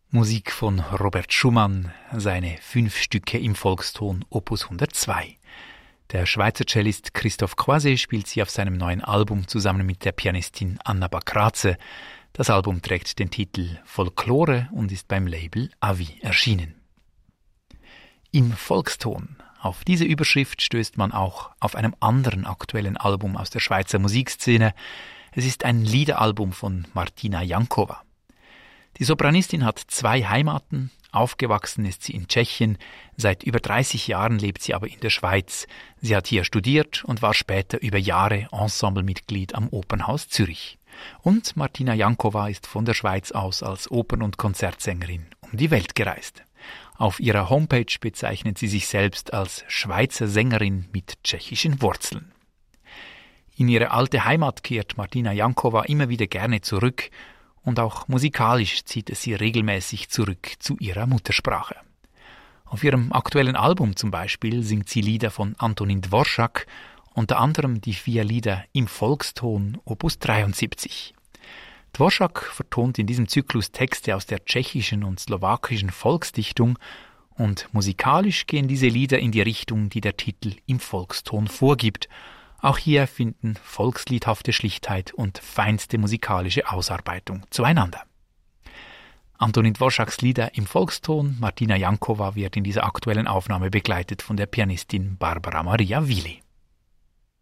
Musik von Robert Schumann, seine 5 Stücke im Volkston Opus 102. Der Schweizer Cellist Christoph Croiset spielt sie auf seinem neuen Album zusammen mit der Pianistin Anna Bakraze. Das Album trägt den Titel Folklore und ist beim Label Avi erschienen. Im Volkston. Auf diese Überschrift stößt man auch auf einem anderen aktuellen Album aus der Schweizer Musikszene. Es ist ein Liederalbum von Martina Jankova. Die Sopranistin hat 2 Heimaten. Aufgewachsen ist sie in Tschechien. Seit über 30 Jahren lebt sie aber in der Schweiz. Sie hat hier studiert und war später über Jahre Ensemblemitglied am Opernhaus Zürich. Und Martina Jankova ist von der Schweiz aus als Opern- und Konzertsängerin um die Welt gereist. Auf ihrer Homepage bezeichnet sie sich selbst als Schweizer Sängerin mit tschechischen Wurzeln. In ihre alte Heimat kehrt Martina Jankova immer wieder gerne zurück und auch musikalisch zieht es sie regelmäßig zurück zu ihrer Muttersprache. Auf ihrem aktuellen Album zum Beispiel singt sie Lieder von Antonín Dvořák, unter anderem die 4 Lieder im Volkston Opus 73. Dvořák vertont in diesem Zyklus Texte aus der tschechischen und slowakischen Volksdichtung und musikalisch gehen diese Lieder in die Richtung, die der Titel im Volkston vorgibt. Auch hier finden volksliedhafte Schlichtheit und feinste musikalische Ausarbeitung zueinander. Antonín Dvořáks Lieder im Volkston, Martina Jankova wird in dieser aktuellen Aufnahme begleitet von der Pianistin Barbara Maria Willi.